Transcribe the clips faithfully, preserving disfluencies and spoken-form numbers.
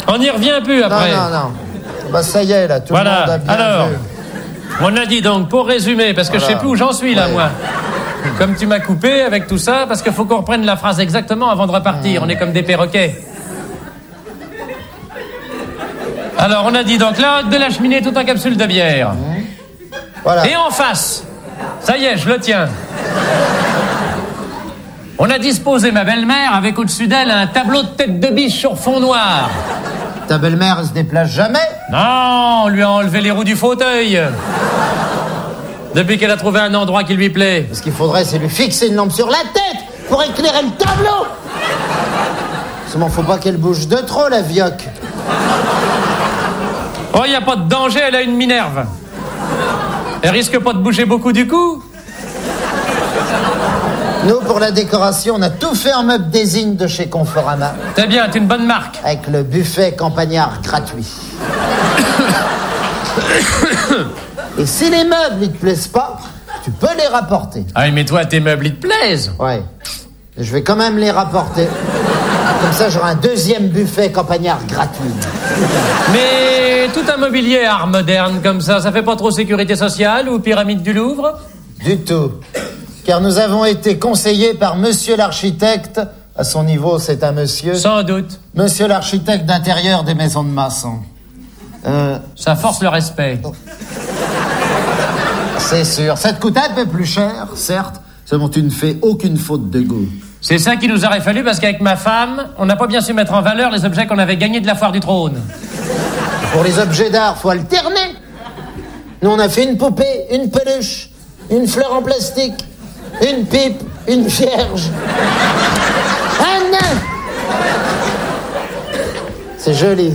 On n'y revient plus après. Non, non, non. Bah ça y est, là, tout voilà. le monde a bien Alors, vu. on a dit donc, pour résumer, parce que Voilà. je sais plus où j'en suis là, Ouais. moi. Comme tu m'as coupé avec tout ça, parce qu'il faut qu'on reprenne la phrase exactement avant de repartir. On est comme des perroquets. Alors, on a dit donc là, de la cheminée tout en capsule de bière. Voilà. Et en face, ça y est, je le tiens. On a disposé ma belle-mère avec au-dessus d'elle un tableau de tête de biche sur fond noir. Ta belle-mère, elle se déplace jamais? Non, on lui a enlevé les roues du fauteuil. Depuis qu'elle a trouvé un endroit qui lui plaît. Ce qu'il faudrait, c'est lui fixer une lampe sur la tête pour éclairer le tableau. Seulement, faut pas qu'elle bouge de trop, la vioque. Oh, il n'y a pas de danger, elle a une Minerve. Elle risque pas de bouger beaucoup du coup. Nous, pour la décoration, on a tout fait en meuble désigne de chez Conforama. C'est bien, t'es une bonne marque. Avec le buffet campagnard gratuit. Et si les meubles, ils te plaisent pas, tu peux les rapporter. Ah, mais toi, tes meubles, ils te plaisent. Ouais. Et je vais quand même les rapporter. Comme ça, j'aurai un deuxième buffet campagnard gratuit. Mais tout un mobilier art moderne comme ça, ça fait pas trop sécurité sociale ou pyramide du Louvre? Du tout. Car nous avons été conseillés par monsieur l'architecte. À son niveau, c'est un monsieur. Sans doute. Monsieur l'architecte d'intérieur des maisons de maçons. Euh, Ça force le respect. c'est sûr. Ça te coûte un peu plus cher, certes. Seulement, tu ne fais aucune faute de goût. C'est ça qu'il nous aurait fallu parce qu'avec ma femme, on n'a pas bien su mettre en valeur les objets qu'on avait gagnés de la foire du trône. Pour les objets d'art, faut alterner. Nous, on a fait une poupée, une peluche, une fleur en plastique, une pipe, une vierge, un nain. C'est joli.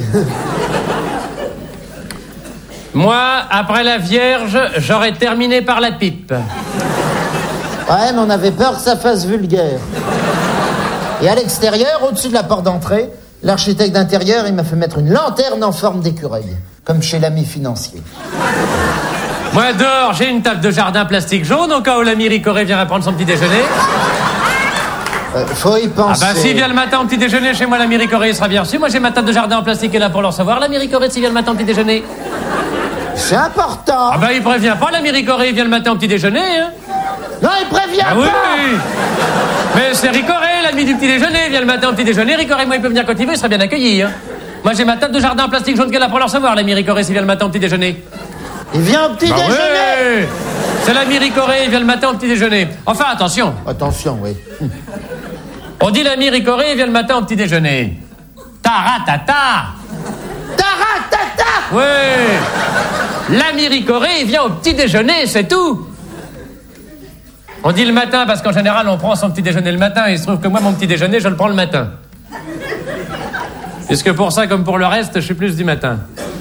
Moi, après la Vierge, j'aurais terminé par la pipe. Ouais, mais on avait peur que ça fasse vulgaire. Et à l'extérieur, au-dessus de la porte d'entrée, l'architecte d'intérieur, il m'a fait mettre une lanterne en forme d'écureuil, comme chez l'ami financier. Moi, dehors, j'ai une table de jardin plastique jaune au cas où l'ami Ricoré viendra prendre son petit déjeuner. Euh, faut y Ah penser. bah, s'il vient le matin au petit déjeuner, chez moi, l'ami Ricoré, il sera bien reçu. Moi, j'ai ma table de jardin en plastique qui est là pour le recevoir. L'ami Ricoré, s'il vient le matin au petit déjeuner. C'est important. Ah bah, il prévient pas, l'ami Ricoré, il vient le matin au petit déjeuner, hein. Non, il prévient Ah pas. oui, oui. Mais c'est Ricoré, l'ami du petit déjeuner, il vient le matin au petit déjeuner. Ricoré, moi, il peut venir quand il veut, il sera bien accueilli, hein. Moi, j'ai ma table de jardin en plastique jaune qui est là pour le recevoir, l'ami Ricoré, s'il vient le matin au petit déjeuner. Il vient au petit Bah déjeuner. oui. C'est l'ami Ricoré, il vient le matin au petit déjeuner. Enfin, attention. Attention, oui. On dit l'ami Ricoré, il vient le matin au petit déjeuner. Taratata. Taratata. Oui. L'ami Ricoré, il vient au petit déjeuner, c'est tout. On dit le matin parce qu'en général, on prend son petit déjeuner le matin. Et il se trouve que moi, mon petit déjeuner, je le prends le matin. Puisque pour ça, comme pour le reste, je suis plus du matin.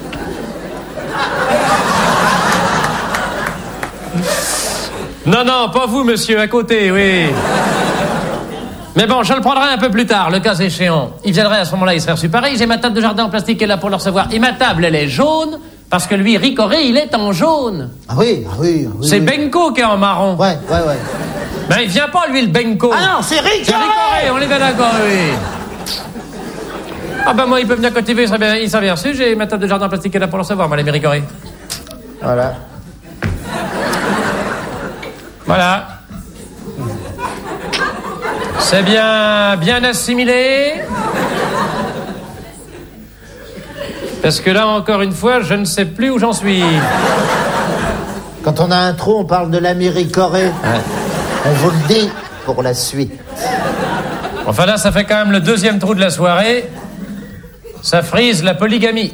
Non, non, pas vous, monsieur, à côté, oui. Mais bon, je le prendrai un peu plus tard, le cas échéant. Il viendrait à ce moment-là, il serait reçu pareil. J'ai ma table de jardin en plastique qui est là pour le recevoir. Et ma table, elle est jaune, parce que lui, Ricoré, il est en jaune. Ah oui, ah oui, ah oui. C'est oui. Benko qui est en marron. Ouais, ouais, ouais. Ben, il vient pas, lui, le Benko. Ah non, c'est Ricoré. C'est Ricoré, on est bien d'accord, oui. Ah ben, moi, il peut venir quand il veut, il serait bien, il serait bien reçu. J'ai ma table de jardin en plastique qui est là pour le recevoir, moi, l'ami Ricoré. Voilà. Voilà. C'est bien, bien assimilé. Parce que là, encore une fois, je ne sais plus où j'en suis. Quand on a un trou, on parle de l'ami Ricoré. Ouais. On vous le dit pour la suite. Enfin là, ça fait quand même le deuxième trou de la soirée. Ça frise la polygamie.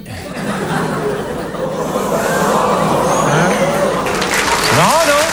Hein? Non, non.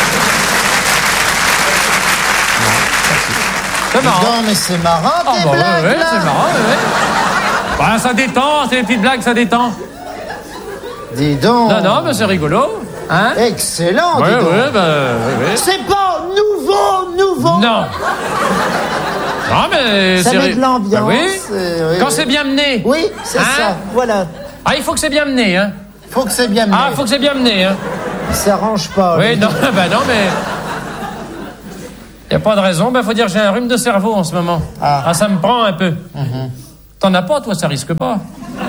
C'est marrant. Non, mais c'est marrant, Ah tes bah, blagues, ouais, ouais, là. c'est marrant, ouais, ouais. Bah, ça détend, c'est des petites blagues, ça détend. Dis donc. Non, non, mais c'est rigolo. Hein? Excellent, Ouais, dis donc. ouais, bah, ouais, ouais. C'est pas nouveau, nouveau. Non. Non, mais Ça c'est... met ri- de l'ambiance. Bah oui. euh, oui, Quand oui. c'est bien mené. Oui, c'est Hein? ça, voilà. Ah, il faut que c'est bien mené, hein. Faut que c'est bien mené. Ah, il faut que c'est bien mené, hein. Il s'arrange pas. Oui, lui. non, bah non, mais... Y a pas de raison, bah faut dire que j'ai un rhume de cerveau en ce moment. Ah. Ah, ça me prend un peu. T'en as pas, toi, ça risque pas.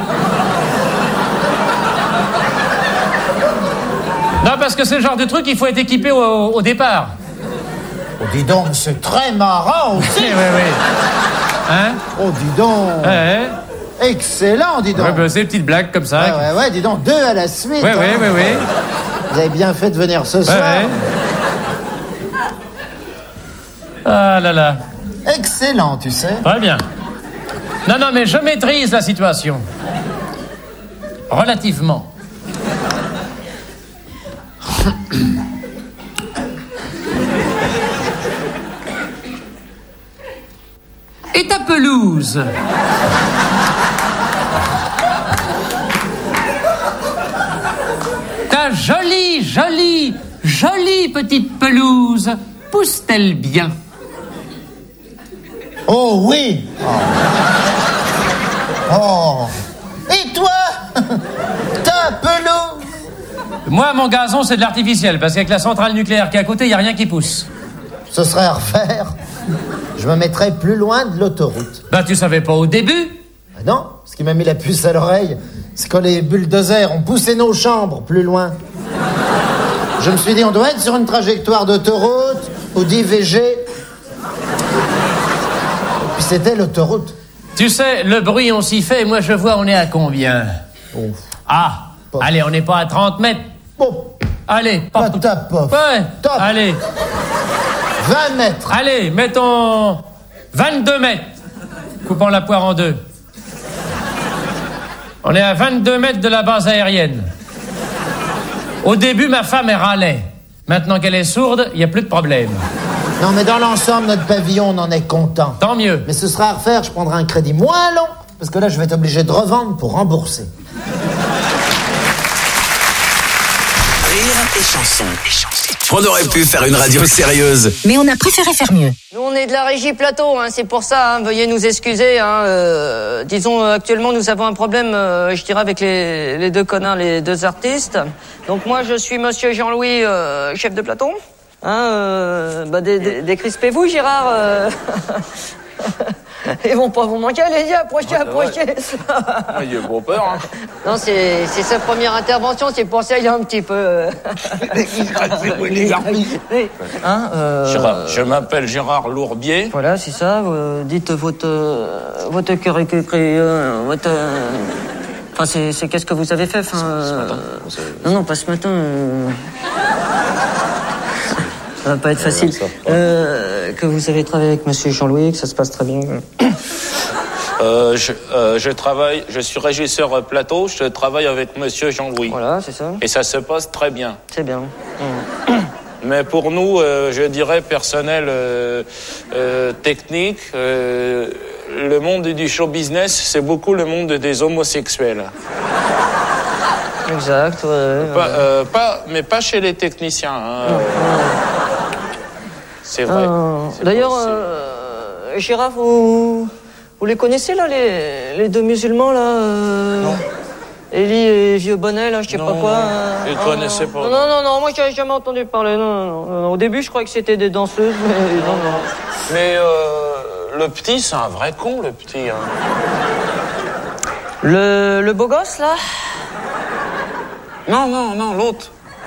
Non, parce que c'est le genre de truc, il faut être équipé au, au, au départ. Oh, dis donc, c'est très marrant aussi. Oui, oui, oui. Hein? Oh, dis donc. Ouais. Excellent, dis donc. Ouais, bah, c'est des petites blagues comme ça. Ouais, ouais, ouais, dis donc, deux à la suite. Ouais, hein. ouais, ouais, ouais. Vous avez bien fait de venir ce Ouais, soir. ouais. Ah là là. Excellent, tu sais. Très bien. Non, non, mais je maîtrise la situation. Relativement. Et ta pelouse? Ta jolie, jolie, jolie petite pelouse pousse-t-elle bien? Oh oui. Oh. Oh. Et toi? Ta pelouse? Moi, mon gazon, c'est de l'artificiel, parce qu'avec la centrale nucléaire qui est à côté, il n'y a rien qui pousse. Ce serait à refaire. Je me mettrais plus loin de l'autoroute. Bah, tu savais pas au début? Ah non, ce qui m'a mis la puce à l'oreille, c'est quand les bulldozers ont poussé nos chambres plus loin. Je me suis dit, on doit être sur une trajectoire d'autoroute ou d'I V G. Et puis c'était l'autoroute. Tu sais, le bruit, on s'y fait, et moi, je vois, on est à combien? Oh. Ah, Pof. allez, on n'est pas à trente mètres. Bon, Allez, pas porte- ta pof. Ouais, Top. allez, vingt mètres. allez, mettons vingt-deux mètres. Coupons la poire en deux. On est à vingt-deux mètres de la base aérienne. Au début, ma femme, elle râlait. Maintenant qu'elle est sourde, il n'y a plus de problème. Non, mais dans l'ensemble, notre pavillon, on en est content. Tant mieux. Mais ce sera à refaire, je prendrai un crédit moins long, parce que là, je vais être obligé de revendre pour rembourser. Rire et chanson. On aurait pu faire une radio sérieuse. Mais on a préféré faire mieux. Nous, on est de la régie plateau, hein, c'est pour ça, hein, veuillez nous excuser. Hein, euh, disons, euh, actuellement, nous avons un problème, euh, je dirais, avec les, les deux connards, les deux artistes. Donc moi, je suis monsieur Jean-Louis, euh, chef de plateau. Hein, euh, bah, dé- dé- décrispez-vous, Gérard. Euh... Ils vont pas vous manquer, allez-y, approchez, approchez. Il a pas peur, hein. Non, c'est, c'est sa première intervention, c'est pour ça qu'il est un petit peu... euh, Oui. Hein, euh, Gérard, je m'appelle Gérard Lourbier. Voilà, c'est ça. Vous dites votre euh, votre curriculum, euh, votre. euh, Enfin, c'est, c'est qu'est-ce que vous avez fait, enfin. euh, Non, non, pas ce matin. euh, Ça va pas être facile. Euh, que vous avez travaillé avec Monsieur Jean-Louis, que ça se passe très bien. Euh, je, euh, je travaille, je suis régisseur plateau, je travaille avec Monsieur Jean-Louis. Voilà, c'est ça. Et ça se passe très bien. C'est bien. Mmh. Mais pour nous, euh, je dirais personnel, euh, euh, technique, euh, le monde du show business, c'est beaucoup le monde des homosexuels. Exact, ouais. Pas, euh, pas, mais pas chez les techniciens. Hein. Mmh. C'est vrai. Euh, C'est D'ailleurs, possible. euh, Gérard, vous, vous les connaissez, là, les, les deux musulmans, là euh, Non. Élie et Vieux Bonnet, là, je sais Non, pas quoi. non, euh, je les ah, connaissais non. pas. Non, non, non, non, moi, j'avais jamais entendu parler. Non, non, non, non. Au début, je croyais que c'était des danseuses, mais non, non. Mais euh, le petit, c'est un vrai con, le petit. Hein. Le, le beau gosse, là? Non, non, non, l'autre.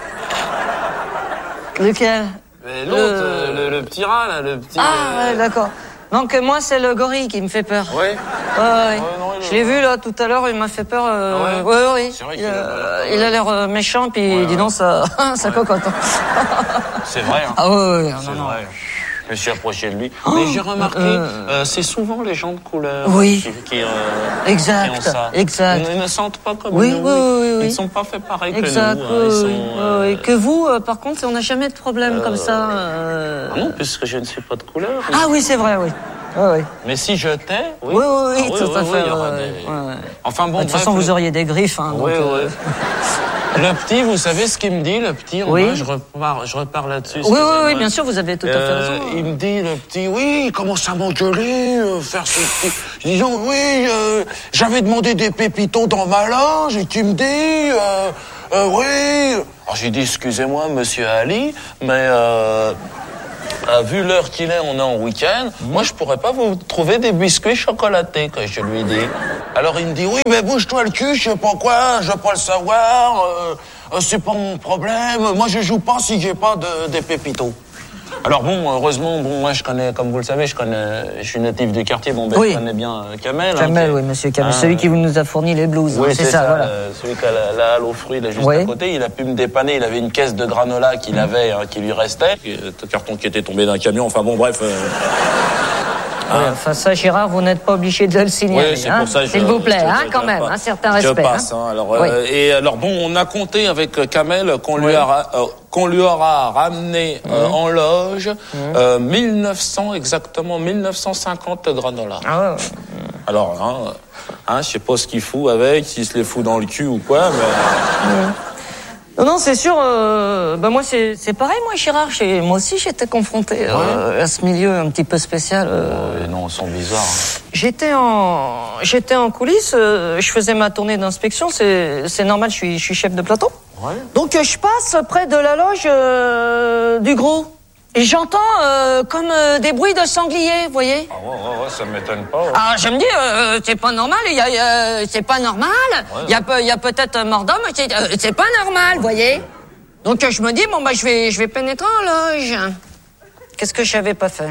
Lequel? Mais l'autre, Le- euh, le... Le, petit rat, là, le petit... Ah, euh, ouais, d'accord. Donc, euh, moi, c'est le gorille qui me fait peur. Ouais. Ouais, ouais. non, il Je est- l'ai vu, là, tout à l'heure, il m'a fait peur. Euh... Ah ouais ouais, ouais. C'est vrai il, qu'il a a, l'air- il a l'air euh, méchant, puis Ouais, dis ouais. donc, ça, ça cocotte. hein. C'est vrai, hein. Ah, ouais, ouais, C'est non, non. vrai. Je me suis approché de lui. Mais j'ai remarqué, euh, euh, c'est souvent les gens de couleur Oui. qui, qui, euh, Exact, qui ont ça. exact. Ils, ils ne sentent pas comme Oui, nous. oui, oui, oui. Ils ne sont pas faits pareil Exact, que nous. oui, hein. Ils oui, sont, oui, euh, oui. Que vous, euh, par contre, on n'a jamais de problème comme ça. euh. Ah non, puisque je ne suis pas de couleur. Ah oui, c'est vrai, oui. Oui, oui. Mais si je t'ai, oui. Oui, oui, oui, Ah, tout à oui, fait. il y aura ouais, des- ouais, ouais. Enfin bon, De toute bref, façon, le- vous auriez des griffes. Hein, Oui, donc, euh, oui. Le petit, vous savez ce qu'il me dit, le petit? Oui. Moi, je repars, je repars là-dessus. Oui, oui, excusez-moi. oui, bien sûr, vous avez tout à fait Euh, raison. il me dit, le petit, oui, il commence à m'engueuler, euh, faire ce petit... Je dis, non, oui, euh, j'avais demandé des pépitons dans ma loge, et tu me dis, euh, euh, oui... Alors j'ai dit, excusez-moi, monsieur Ali, mais... Euh, Euh, vu l'heure qu'il est, on est en week-end. Moi, je pourrais pas vous trouver des biscuits chocolatés, que je lui dis. Alors, il me dit, oui, mais bouge-toi le cul, je sais pas quoi, je veux pas le savoir. Euh, euh, c'est pas mon problème. Moi, je joue pas si j'ai pas de, des pépitos. Alors bon, heureusement, bon, moi je connais, comme vous le savez, je connais, je suis natif du quartier, bon, ben, oui. Je connais bien euh, Kamel. Kamel, hein, oui, monsieur Kamel, hein, celui qui nous a fourni les blouses. Oui, hein, c'est ça, ça, voilà. Euh, celui qui a la, la halle aux fruits, là, juste oui. à côté, il a pu me dépanner, il avait une caisse de granola qu'il avait, hein, qui lui restait. Un carton qui était tombé d'un camion, enfin bon, bref... Euh... Hein. Ouais, enfin ça, Gérard, vous n'êtes pas obligé de le signaler. Oui, c'est hein, pour ça. S'il vous plaît, je, hein, je, quand je même, un certain respect. Je passe. Hein. Hein, alors, oui. euh, et alors bon, on a compté avec Kamel qu'on lui, oui. a, euh, qu'on lui aura ramené euh, mmh. en loge mmh. euh, mille neuf cents exactement, mille neuf cent cinquante granola. Ah ouais. Alors, hein, hein, je sais pas ce qu'il fout avec, s'il se les fout dans le cul ou quoi, mais. Mmh. Non, non, c'est sûr. Euh, bah moi, c'est c'est pareil, moi, Gérard. Moi aussi, j'étais confronté ouais. euh, à ce milieu un petit peu spécial. Euh, oh, non, ils sont bizarres. Hein. J'étais en j'étais en coulisses. Euh, je faisais ma tournée d'inspection. C'est c'est normal. Je suis je suis chef de plateau. Ouais. Donc, euh, je passe près de la loge euh, du gros. Et j'entends euh, comme euh, des bruits de sangliers, vous voyez. Ah ouais, ouais, ouais, ça m'étonne pas. Ouais. Ah, je me dis, euh, c'est pas normal, il y a, euh, c'est pas normal. Il ouais, y a, ouais. il y a peut-être un mort d'homme, c'est, euh, c'est pas normal, vous voyez. Donc euh, je me dis, bon bah je vais, je vais pénétrer en loge. Qu'est-ce que j'avais pas fait?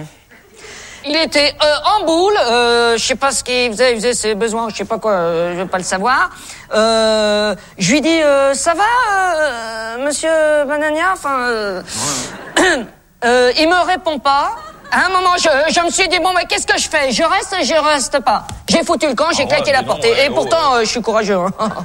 Il était euh, en boule, euh, je sais pas ce qu'il faisait, il faisait ses besoins, je sais pas quoi, euh, je veux pas le savoir. Euh, je lui dis, euh, ça va, euh, monsieur Banania, enfin. Euh, ouais. Euh, il me répond pas. À un moment, je, je me suis dit, bon, mais qu'est-ce que je fais? Je reste, je reste pas. J'ai foutu le camp, j'ai ah claqué ouais, la porte. Ouais, et oh, pourtant, ouais. euh, je suis courageux. Hein. ah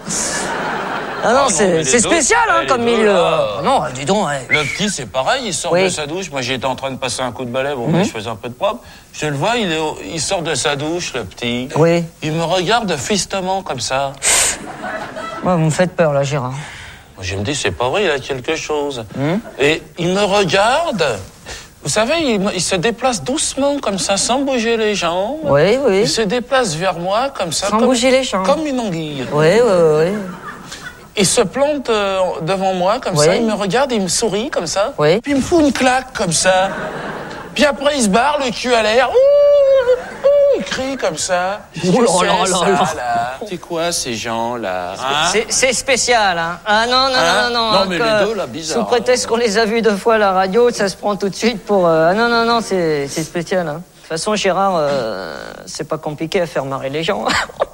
non, ah c'est, c'est spécial hein, comme deux, milieu. Là, euh... Non, dis donc. Ouais. Le petit, c'est pareil, il sort oui. de sa douche. Moi, j'étais en train de passer un coup de balai. Bon, mm-hmm. ben, je faisais un peu de propre. Je le vois, il, est au... il sort de sa douche, le petit. Oui. Il me regarde fistement comme ça. Ouais, vous me faites peur, là, Gérard. Je me dis, c'est pas vrai, il a quelque chose. Mmh. Et il me regarde. Vous savez, il, il se déplace doucement, comme ça, sans bouger les jambes. Oui, oui. Il se déplace vers moi, comme ça. Sans comme, bouger les jambes. Comme une anguille. Oui, oui, oui. Il se plante euh, devant moi, comme oui. ça. Il me regarde, il me sourit, comme ça. Oui. Puis il me fout une claque, comme ça. Puis après, il se barre, le cul à l'air. Ouh, ouh, il crie comme ça. Oh là là là là. C'est quoi ces gens-là hein? c'est, c'est spécial, hein. Ah non, non, hein? non, non. Non, mais les deux, là, bizarre. Sous prétexte qu'on les a vus deux fois à la radio, ça se prend tout de suite pour... Euh... Ah non, non, non, c'est, c'est spécial, hein. De toute façon, Gérard, euh, c'est pas compliqué à faire marrer les gens.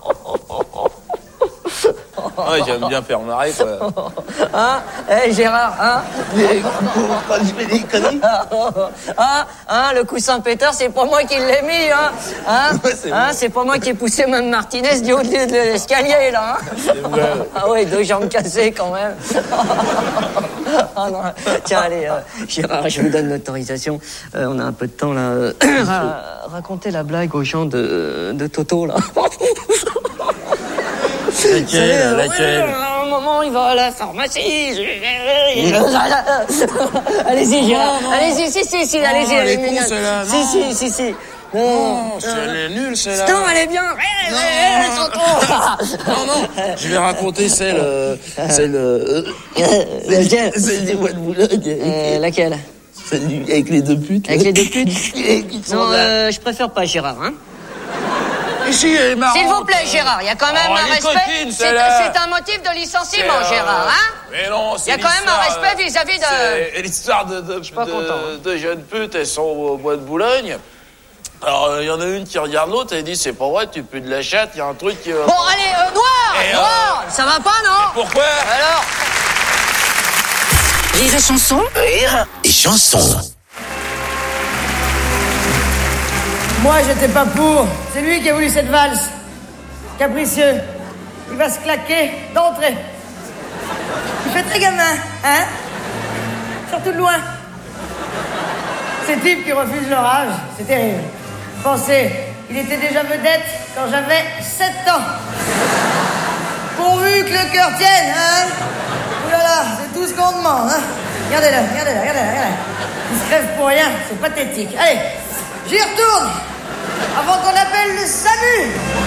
Ouais, j'aime bien faire marrer, quoi. Hein? Eh, hey, Gérard, hein? Quand je fais des conneries. Hein? Hein? Le coussin pétard, c'est pas moi qui l'ai mis, hein? Hein? Ouais, c'est, hein? C'est pas moi qui ai poussé Mme Martinez du haut de l'escalier, là, hein? C'est vrai. Ah ouais, deux jambes cassées, quand même. Ah non. Tiens, allez, euh, Gérard, je vous donne l'autorisation. Euh, on a un peu de temps, là. Ra- racontez la blague aux gens de, de Toto, là. Laquelle, laquelle À un moment, il va à la pharmacie. Allez-y, Gérard. Non, non. Allez-y, si, si, si, non, allez-y, elle elle est mignonne. Si, si, si, si. Non, non elle est nulle, celle-là. Non, elle est bien. Non, non, non, je vais raconter celle... Euh, celle... Euh, laquelle Celle des bois de Boulogne. Euh, laquelle Celle du, avec les deux putes. Avec les deux putes Non, euh, je préfère pas, Gérard, hein. Ici, elle est marrante. S'il vous plaît, Gérard, il y a quand même oh, un respect. Coquine, c'est, c'est un motif de licenciement, euh, Gérard, hein. Mais non, c'est il y a quand même un respect vis-à-vis de... C'est l'histoire de, de, de, de, de jeunes putes, elles sont au bois de Boulogne. Alors, il y en a une qui regarde l'autre, elle dit, c'est pas vrai, tu pues de la chatte, il y a un truc qui... Bon, allez, euh, Noir, et Noir, euh... ça va pas, non? Et pourquoi? Alors Rire et chanson. Rire et chanson. Moi, j'étais pas pour. C'est lui qui a voulu cette valse. Capricieux. Il va se claquer d'entrée. Il fait très gamin, hein? Surtout de loin. Ces types qui refusent leur âge, c'est terrible. Pensez, il était déjà vedette quand j'avais sept ans. Pourvu que le cœur tienne, hein? Oulala, c'est tout ce qu'on demande, hein? Regardez-le, regardez-le, regardez-le, regardez-le. Il se crève pour rien, c'est pathétique. Allez, j'y retourne avant qu'on appelle le SAMU.